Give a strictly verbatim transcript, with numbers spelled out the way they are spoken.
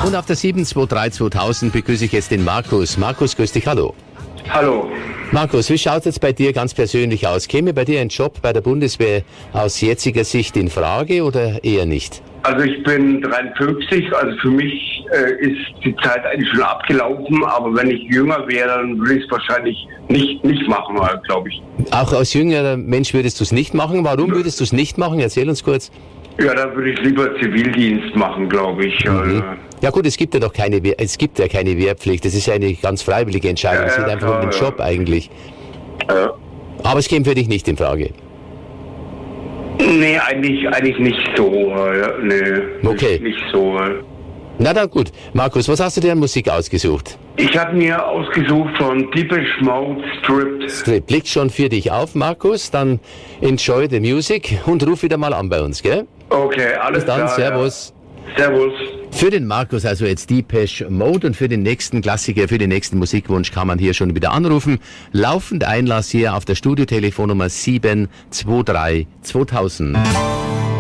Und auf der sieben zwei drei zweitausend begrüße ich jetzt den Markus. Markus, grüß dich, hallo. Hallo. Markus, wie schaut es jetzt bei dir ganz persönlich aus? Käme bei dir ein Job bei der Bundeswehr aus jetziger Sicht in Frage oder eher nicht? Also ich bin dreiundfünfzig, also für mich äh, ist die Zeit eigentlich schon abgelaufen, aber wenn ich jünger wäre, dann würde ich es wahrscheinlich nicht, nicht machen, glaube ich. Auch als jüngerer Mensch würdest du es nicht machen? Warum würdest du es nicht machen? Erzähl uns kurz. Ja, da würde ich lieber Zivildienst machen, glaube ich. Mhm. Ja gut, es gibt ja doch keine, Wehr, es gibt ja keine Wehrpflicht. Das ist ja eine ganz freiwillige Entscheidung. Ja, es geht ja, einfach klar, um den Job ja. eigentlich. Ja. Aber es käme für dich nicht in Frage. Nee, eigentlich, eigentlich nicht so. Ja, nee, Okay. Nicht, nicht so. Na dann gut. Markus, was hast du dir an Musik ausgesucht? Ich habe mir ausgesucht von Depeche Mode Stripped. Strip blickt schon für dich auf, Markus. Dann enjoy the music und ruf wieder mal an bei uns, gell? Okay, alles Bis dann, klar. servus. Ja. Servus. Für den Markus also jetzt Depeche Mode und für den nächsten Klassiker, für den nächsten Musikwunsch kann man hier schon wieder anrufen. Laufend Einlass hier auf der Studiotelefonnummer sieben zwei drei zweitausend.